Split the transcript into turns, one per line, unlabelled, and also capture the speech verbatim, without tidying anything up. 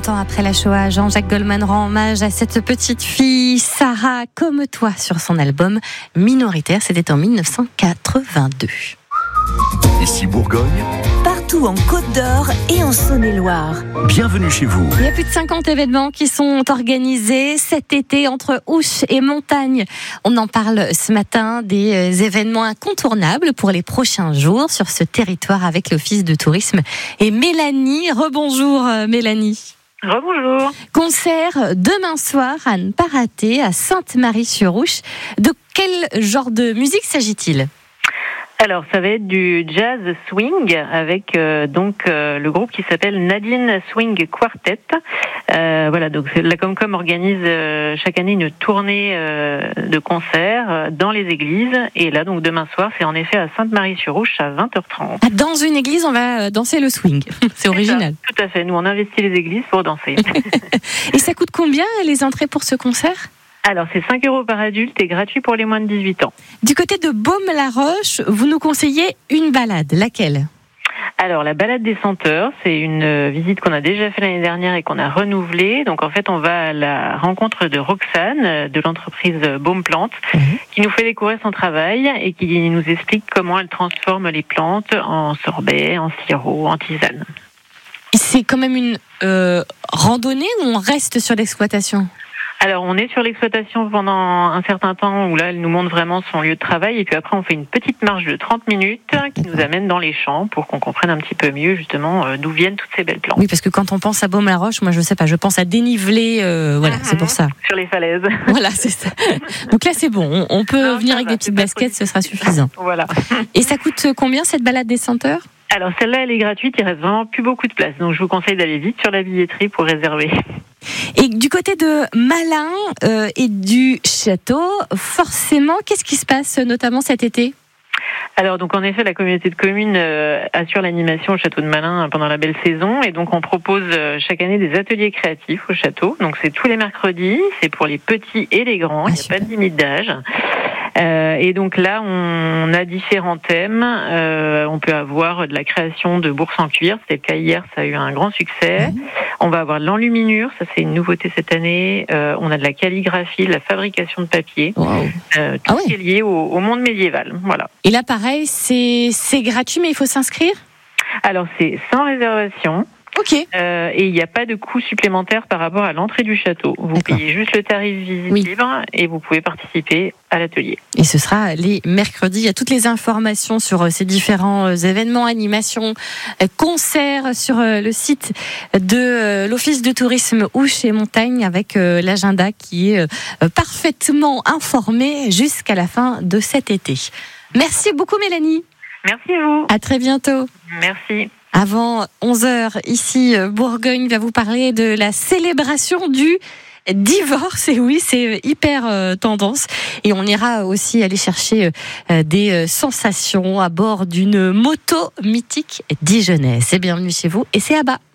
quarante ans après la Shoah, Jean-Jacques Goldman rend hommage à cette petite fille, Sarah, comme toi, sur son album Minoritaire. C'était en mille neuf cent quatre-vingt-deux.
Ici Bourgogne,
partout en Côte d'Or et en Saône-et-Loire.
Bienvenue chez vous.
Il y a plus de cinquante événements qui sont organisés cet été entre Ouche et Montagne. On en parle ce matin, des événements incontournables pour les prochains jours sur ce territoire avec l'Office de tourisme. Et Mélanie, rebonjour Mélanie.
Rebonjour.
Concert demain soir à ne pas rater à Sainte-Marie-sur-Ouche. De quel genre de musique s'agit-il ?
Alors, ça va être du jazz swing avec euh, donc euh, le groupe qui s'appelle Nadine Swing Quartet. Euh, voilà, donc la Comcom organise euh, chaque année une tournée euh, de concerts euh, dans les églises. Et là, donc demain soir, c'est en effet à Sainte-Marie-sur-Ouche à vingt heures trente.
Dans une église, on va danser le swing. C'est original.
Ça, tout à fait. Nous, on investit les églises pour danser.
Et ça coûte combien les entrées pour ce concert ?
Alors, c'est cinq euros par adulte et gratuit pour les moins de dix-huit ans.
Du côté de Baume-la-Roche, vous nous conseillez une balade. Laquelle ?
Alors, la balade des senteurs, c'est une visite qu'on a déjà fait l'année dernière et qu'on a renouvelée. Donc, en fait, on va à la rencontre de Roxane, de l'entreprise Baume Plante, mmh. qui nous fait découvrir son travail et qui nous explique comment elle transforme les plantes en sorbet, en sirop, en tisane.
C'est quand même une euh, randonnée ou on reste sur l'exploitation ?
Alors, on est sur l'exploitation pendant un certain temps où là, elle nous montre vraiment son lieu de travail. Et puis après, on fait une petite marche de trente minutes qui nous amène dans les champs pour qu'on comprenne un petit peu mieux, justement, d'où viennent toutes ces belles plantes.
Oui, parce que quand on pense à Baume-la-Roche, moi, je sais pas, je pense à dénivelé, euh, voilà, mmh, c'est pour ça.
Sur les falaises.
Voilà, c'est ça. Donc là, c'est bon. On peut non, venir avec va, des petites baskets, ce sera suffisant.
Voilà.
Et ça coûte combien, cette balade des senteurs ?
Alors, celle-là, elle est gratuite. Il reste vraiment plus beaucoup de place. Donc, je vous conseille d'aller vite sur la billetterie pour réserver.
Et du côté de Malin euh, et du château, forcément, qu'est-ce qui se passe notamment cet été ?
Alors donc en effet la communauté de communes euh, assure l'animation au château de Malin pendant la belle saison et donc on propose euh, chaque année des ateliers créatifs au château. Donc c'est tous les mercredis, c'est pour les petits et les grands, il n'y a pas de limite d'âge. Euh, et donc là, on a différents thèmes. Euh, on peut avoir de la création de bourses en cuir. C'était le cas hier, ça a eu un grand succès. Mmh. On va avoir de l'enluminure, ça c'est une nouveauté cette année. Euh, on a de la calligraphie, de la fabrication de papier. Wow. Euh, tout ah ouais. ce qui est lié au, au monde médiéval. Voilà.
Et là, pareil, c'est, c'est gratuit, mais il faut s'inscrire ?
Alors, c'est sans réservation.
Ok.
Euh, et il n'y a pas de coût supplémentaire par rapport à l'entrée du château. Vous D'accord. payez juste le tarif visite oui. libre et vous pouvez participer à l'atelier.
Et ce sera les mercredis. Il y a toutes les informations sur ces différents événements, animations, concerts sur le site de l'Office de tourisme Ouche et Montagne avec l'agenda qui est parfaitement informé jusqu'à la fin de cet été. Merci beaucoup Mélanie.
Merci à vous.
À très bientôt.
Merci.
Avant onze heures, ici, Bourgogne va vous parler de la célébration du divorce. Et oui, c'est hyper euh, tendance. Et on ira aussi aller chercher euh, des euh, sensations à bord d'une moto mythique dijonnaise. C'est bienvenue chez vous et c'est à bas.